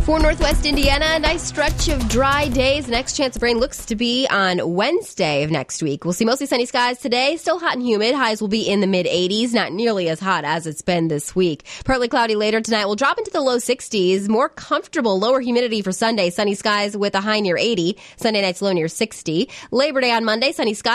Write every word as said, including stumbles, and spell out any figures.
For Northwest Indiana, a nice stretch of dry days. The next chance of rain looks to be on Wednesday of next week. We'll see mostly sunny skies today. Still hot and humid. Highs will be in the mid eighties. Not nearly as hot as it's been this week. Partly cloudy later tonight. We'll drop into the low sixties. More comfortable, lower humidity for Sunday. Sunny skies with a high near eighty. Sunday night's low near sixty. Labor Day on Monday, sunny skies.